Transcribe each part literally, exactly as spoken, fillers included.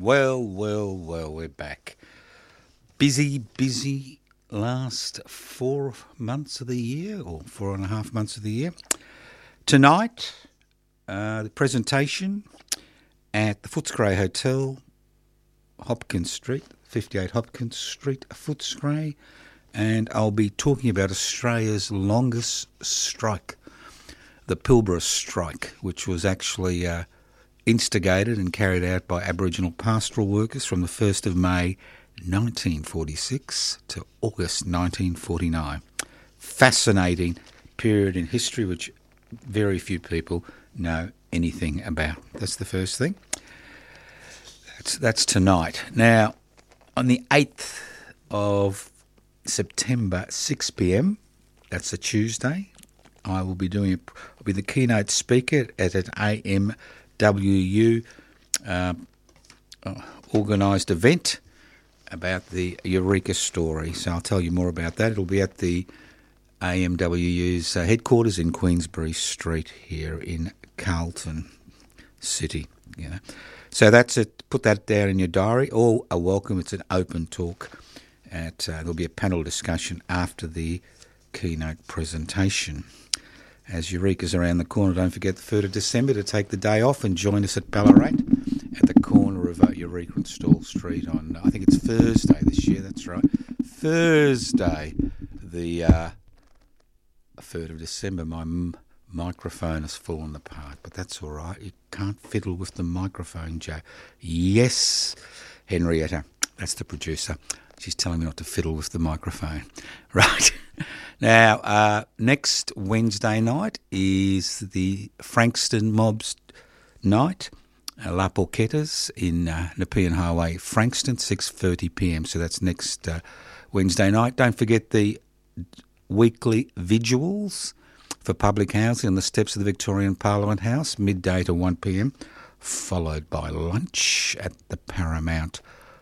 Well, well, well, we're back. Busy, busy last four months of the year, or four and a half months of the year. Tonight, uh, the presentation at the Footscray Hotel, Hopkins Street, fifty-eight Hopkins Street, Footscray, and I'll be talking about Australia's longest strike, the Pilbara Strike, which was actually uh, instigated and carried out by Aboriginal pastoral workers from the first of May nineteen forty-six to August nineteen forty-nine. Fascinating period in history which very few people know anything about. That's the first thing. That's, that's tonight. Now, on the eighth of September, six p.m, that's a Tuesday, I will be doing, I'll be the keynote speaker at an A M W U uh, uh, organised event about the Eureka story. So I'll tell you more about that. It'll be at the A M W U's uh, headquarters in Queensbury Street here in Carlton City. You know. So that's it. Put that down in your diary. All are welcome. It's an open talk. At, uh, there'll be a panel discussion after the keynote presentation. As Eureka's around the corner, don't forget the third of December to take the day off and join us at Ballarat at the corner of uh, Eureka and Stall Street on, I think it's Thursday this year, that's right. Thursday, the uh, third of December. My m- microphone has fallen apart, but that's all right. You can't fiddle with the microphone, Joe. Yes, Henrietta, that's the producer. She's telling me not to fiddle with the microphone. Right. Now, uh, next Wednesday night is the Frankston Mobs night, uh, La Porquetta's in uh, Nepean Highway, Frankston, six thirty p.m. So that's next uh, Wednesday night. Don't forget the weekly vigils for public housing on the steps of the Victorian Parliament House, midday to one p.m, followed by lunch at the Paramount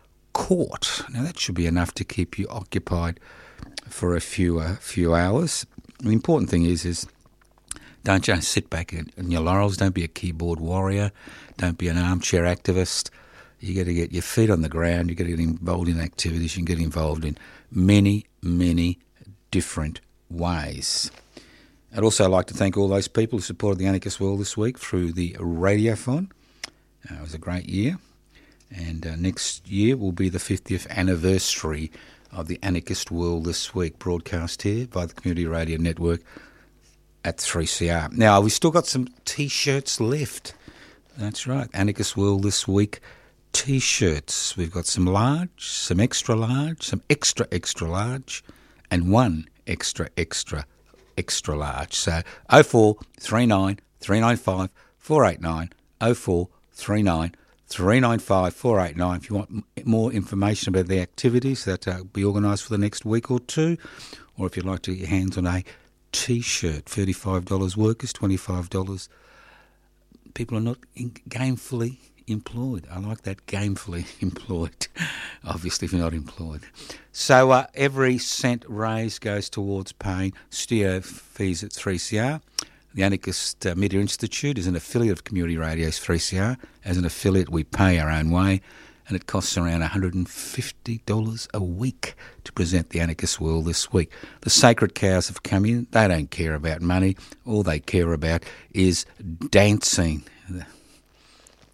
Court. Now that should be enough to keep you occupied for a few uh, few hours. The important thing is is don't just sit back in, in your laurels. Don't be a keyboard warrior. Don't be an armchair activist. You got to get your feet on the ground. You got to get involved in activities. You can get involved in many many different ways. I'd also like to thank all those people who supported the Anarchist World this week through the Radiothon. Uh, it was a great year. And uh, next year will be the fiftieth anniversary of the Anarchist World This Week, broadcast here by the Community Radio Network at three C R. Now, we've still got some T-shirts left. That's right, Anarchist World This Week T-shirts. We've got some large, some extra large, some extra extra large, and one extra extra extra large. So oh four three nine three nine five four eight nine, oh four three nine three nine five four eight nine if you want more information about the activities that will uh, be organised for the next week or two, or if you'd like to get your hands on a T-shirt, thirty-five dollars workers, twenty-five dollars people are not in- gamefully employed. I like that, gamefully employed, obviously if you're not employed. So uh, every cent raised goes towards paying studio fees at three C R. The Anarchist uh, Media Institute is an affiliate of Community Radio's three C R. As an affiliate, we pay our own way, and it costs around one hundred fifty dollars a week to present the Anarchist World This Week. The sacred cows of Cummin, they don't care about money. All they care about is dancing.